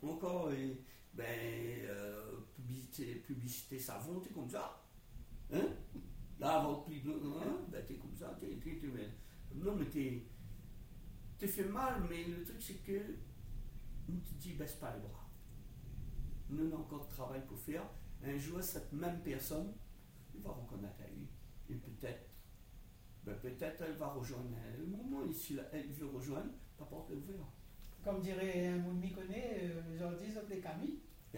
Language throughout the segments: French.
encore, publicité savon, t'es comme ça. Hein? Là, avant le pli bleu, t'es comme ça. Non, mais t'es fait mal, mais le truc, c'est que nous te dis, baisse pas les bras. Nous avons encore de travail pour faire. Un jour, cette même personne, il va reconnaître à lui. Et peut-être elle va rejoindre. Le moment où elle veut rejoindre, la porte est ouverte. Comme dirait un monde m'y connaît, j'en dis les Camille.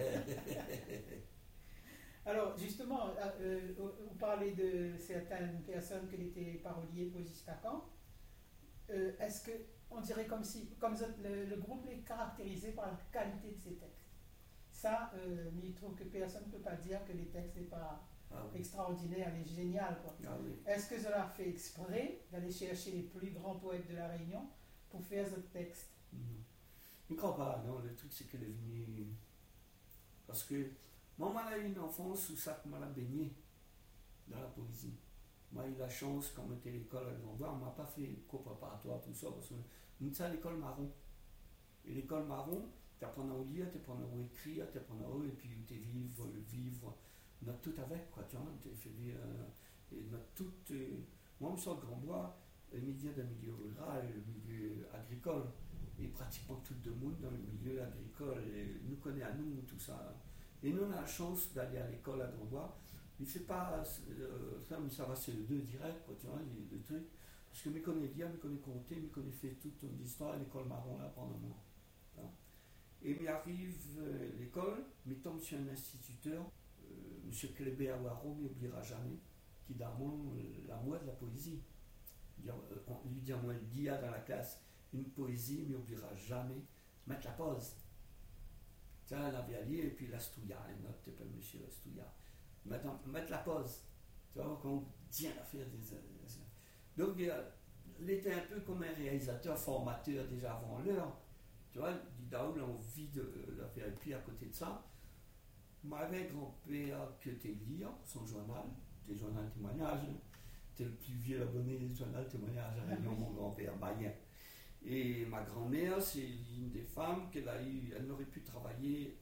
Alors, justement, vous parlez de certaines personnes qui étaient paroliers pour jusqu'à quand. Est-ce qu'on dirait comme le groupe est caractérisé par la qualité de ses textes? Ça, il trouve que personne ne peut pas dire que les textes n'est pas extraordinaire, elle est géniale. Quoi. Oui. Est-ce que cela fait exprès d'aller chercher les plus grands poètes de la Réunion pour faire ce texte? Non. Je ne crois pas, non. Le truc, c'est qu'elle est venue. Parce que moi, j'ai eu une enfance où ça m'a baigné dans la poésie. Moi, j'ai eu la chance, quand on était à l'école à Grandbois, on ne m'a pas fait cours préparatoire, tout ça, parce que nous sommes à l'école marron. Et l'école marron, tu apprends à lire, tu apprends à écrire, tu apprends à et puis tu vivre. On a tout avec, quoi, tu vois, tu fait vivre. On a tout. Moi, je me sors de Grandbois, le milieu d'un milieu rural, le milieu agricole. Et pratiquement tout le monde dans le milieu agricole, et nous connaît à nous, tout ça. Et nous, on a la chance d'aller à l'école à Grandbois. Il ne fait pas ça va, c'est le 2 direct, quoi, tu vois, le truc. Parce que je connais lire, je connais compter, je connais faire toute l'histoire à l'école marron là pendant moi. Hein. Et m'arrive l'école, je tombe sur un instituteur, M. Clébé Awaro, il n'oubliera jamais, qui donne l'amour de la poésie. On lui dit, moi, il dit dans la classe, une poésie, mais n'oubliera jamais, mettre la pause. Tiens, elle avait à lire, et puis l'Astouilla, un autre t'appelle monsieur l'Astouilla. Mettre la pause. Tu vois, quand on tient à faire des. Donc, il était un peu comme un réalisateur formateur déjà avant l'heure. Tu vois, du Daoul a envie de la faire. Et puis, à côté de ça, mon grand-père qui était lire son journal, des journaux témoignages. C'était le plus vieux abonné des journaux témoignages à Réunion, mon grand-père, Bayen. Et ma grand-mère, c'est une des femmes qu'elle a eu, elle n'aurait pu travailler,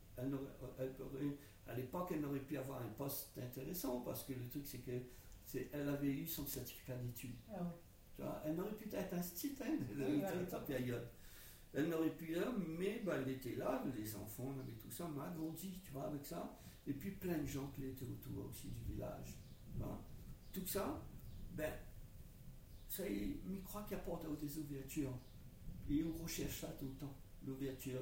à l'époque, elle n'aurait pu avoir un poste intéressant parce que le truc, c'est qu'elle avait eu son certificat d'études. Ah oui. Tu vois, elle n'aurait pu être institutrice dans sa période. Elle n'aurait pu être, mais elle était là, les enfants, avec tout ça, m'a grandi, tu vois, avec ça. Et puis plein de gens qui étaient autour aussi du village. Tu vois. Tout ça, ça, je crois qu'il apporte des ouvertures. Et on recherche ça tout le temps. L'ouverture,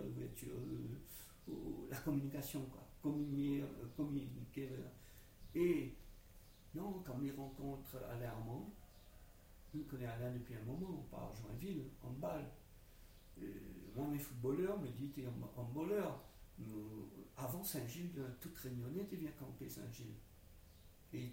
la communication, quoi. Communiquer. Et non, quand on y rencontre Alain Armand, on connaît Alain depuis un moment, on part à Joinville, en balle. Moi, mes footballeurs me disent, t'es en balleur. Avant Saint-Gilles, toute réunionnais, tu viens camper Saint-Gilles. Et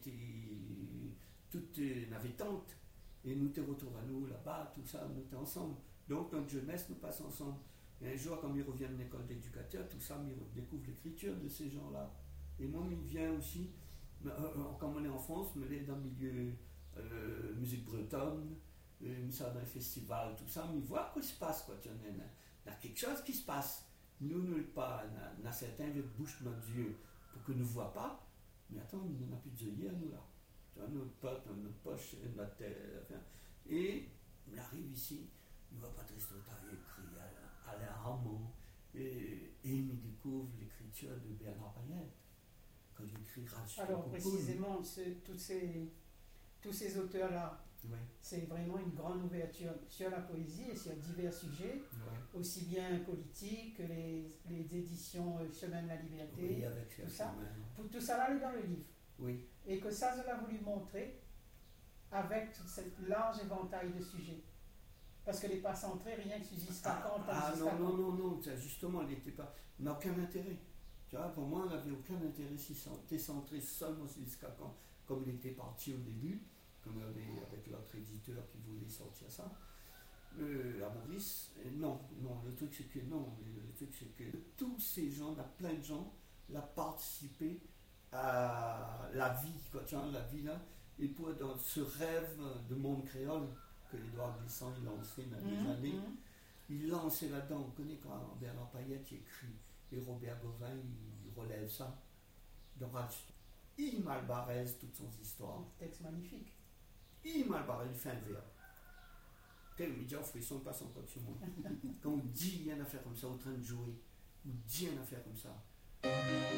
toute navitante. Et nous, t'es retour à nous là-bas, tout ça, nous t'es ensemble. Donc, notre jeunesse nous passe ensemble. Et un jour, quand ils reviennent de l'école d'éducateur, tout ça, ils découvrent l'écriture de ces gens-là. Et moi, il vient aussi, comme on est en France, me l'est dans le milieu musique bretonne, ça dans les festivals, tout ça, mais il voit quoi se passe, quoi. Il y a quelque chose qui se passe. Nous, pas, on a certains qui bouchent notre yeux pour que nous ne voient pas, mais attends, on n'a plus de yeux, nous, là. Tu vois, notre poche, notre tête, enfin. Et on arrive ici, il ne va pas Tristota écrit Alain Armand, et il découvre l'écriture de Bernard Payette. Quand il écrit Rachel. Alors, précisément, tous ces auteurs-là, oui. C'est vraiment une grande ouverture sur la poésie et sur divers sujets, oui. Aussi bien politiques que les éditions Chemin de la Liberté, oui, avec tout ça. Tout ça là est dans le livre. Oui. Et que ça, je l'ai voulu montrer avec toute cette large éventail de sujets. Parce qu'elle n'est pas centrée rien que sur jusqu'à quand. Non, justement, elle n'était pas. Elle n'a aucun intérêt. Tu vois, pour moi, elle n'avait aucun intérêt si c'était centré seulement sur jusqu'à quand, comme il était parti au début. Comme avec l'autre éditeur qui voulait sortir ça. À Maurice, non, le truc c'est que tous ces gens, il y a plein de gens, ont participé à la vie, quoi, tu vois, la vie là, et pour dans ce rêve de monde créole que Édouard Glissant il lançait dans les années, il lançait là-dedans, on connaît quand Bernard Payette écrit, Et Robert Gauvin, il relève ça. Donc, il malbarèse toute son histoire. Un texte magnifique. Il malbarèse, il fait un verbe. Tel média frisson passe encore sur moi. Quand on dit une affaire comme ça, au train de jouer, on dit une affaire comme ça.